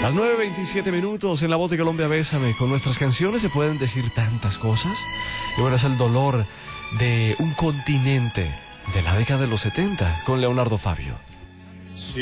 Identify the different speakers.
Speaker 1: Las 9:27 en La Voz de Colombia, Bésame. Con nuestras canciones se pueden decir tantas cosas. Y bueno, es el dolor de un continente de la década de los 70 con Leonardo Fabio.
Speaker 2: Sí.